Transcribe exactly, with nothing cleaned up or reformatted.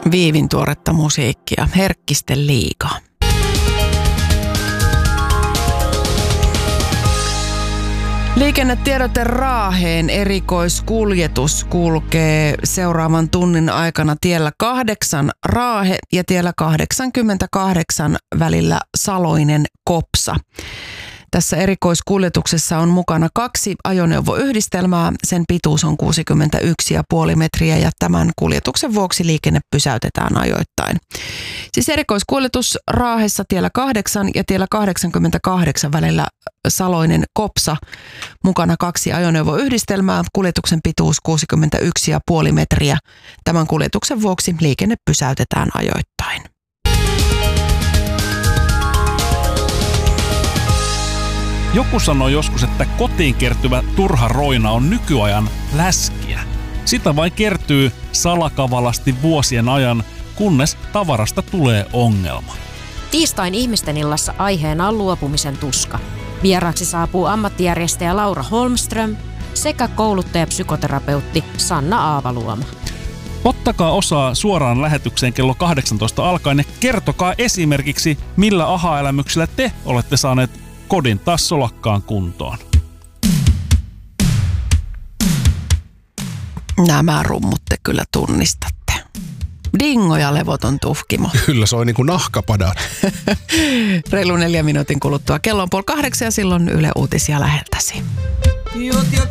Viivin tuoretta musiikkia, Herkkisten liiga. Liikennetiedote Raaheen erikoiskuljetus kulkee seuraavan tunnin aikana tiellä kahdeksan Raahe ja tiellä kahdeksankymmentäkahdeksan välillä Saloinen Kopsa. Tässä erikoiskuljetuksessa on mukana kaksi ajoneuvoyhdistelmää. Sen pituus on kuusikymmentäyksi pilkku viisi metriä ja tämän kuljetuksen vuoksi liikenne pysäytetään ajoittain. Siis erikoiskuljetus Raahessa tiellä kahdeksan ja tiellä kahdeksankymmentäkahdeksan välillä Saloinen Kopsa. Mukana kaksi ajoneuvoyhdistelmää. Kuljetuksen pituus kuusikymmentäyksi pilkku viisi metriä. Tämän kuljetuksen vuoksi liikenne pysäytetään ajoittain. Joku sanoi joskus, että kotiin kertyvä turha roina on nykyajan läskiä. Sitä vain kertyy salakavalasti vuosien ajan, kunnes tavarasta tulee ongelma. Tiistain ihmisten illassa aiheena on luopumisen tuska. Vieraaksi saapuu ammattijärjestäjä Laura Holmström sekä kouluttajapsykoterapeutti Sanna Aavaluoma. Ottakaa osaa suoraan lähetykseen kello kahdeksantoista alkaen ja kertokaa esimerkiksi, millä aha-elämyksellä te olette saaneet kodin taas solakkaan kuntoon. Nämä rummut te kyllä tunnistatte. Dingo ja levoton tuhkimo. Kyllä, se on niin kuin nahkapadat. Reilu neljä minuutin kuluttua. Kello on puoli kahdeksan ja silloin Yle Uutisia läheltäsi.